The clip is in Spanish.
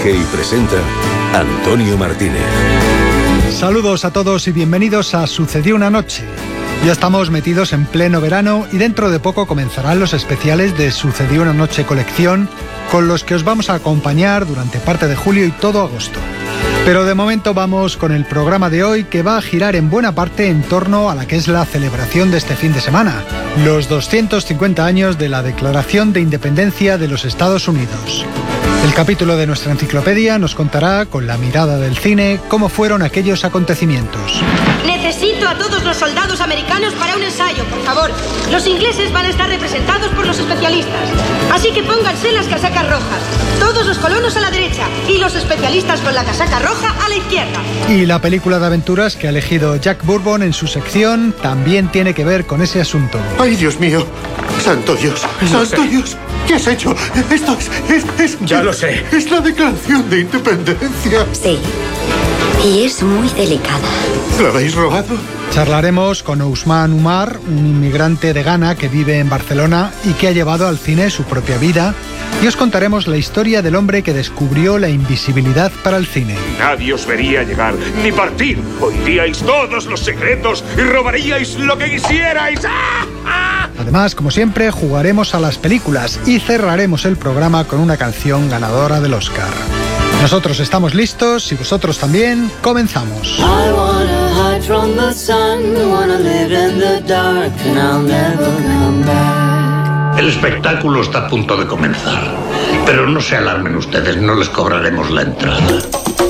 Dirige y presenta Antonio Martínez. Saludos a todos y bienvenidos a Sucedió una noche. Ya estamos metidos en pleno verano y dentro de poco comenzarán los especiales de Sucedió una noche colección, con los que os vamos a acompañar durante parte de julio y todo agosto. Pero de momento vamos con el programa de hoy, que va a girar en buena parte en torno a la que es la celebración de este fin de semana, los 250 años de la Declaración de Independencia de los Estados Unidos. El capítulo de nuestra enciclopedia nos contará, con la mirada del cine, cómo fueron aquellos acontecimientos. Necesito a todos los soldados americanos para un ensayo, por favor. Los ingleses van a estar representados por los especialistas. Así que pónganse las casacas rojas. Todos los colonos a la derecha y los especialistas con la casaca roja a la izquierda. Y la película de aventuras que ha elegido Jack Bourbon en su sección también tiene que ver con ese asunto. ¡Ay, Dios mío! ¡Santo Dios! ¡Santo Dios! ¿Qué has hecho? Esto es... Ya lo sé. Es la Declaración de Independencia. Sí. Y es muy delicada. ¿Lo habéis robado? Charlaremos con Ousmane Umar, un inmigrante de Ghana que vive en Barcelona y que ha llevado al cine su propia vida, y os contaremos la historia del hombre que descubrió la invisibilidad para el cine. Nadie os vería llegar ni partir. Oiríais todos los secretos y robaríais lo que quisierais. ¡Ah! ¡Ah! Además, como siempre, jugaremos a las películas y cerraremos el programa con una canción ganadora del Oscar. Nosotros estamos listos y vosotros también. Comenzamos. El espectáculo está a punto de comenzar, pero no se alarmen ustedes, no les cobraremos la entrada.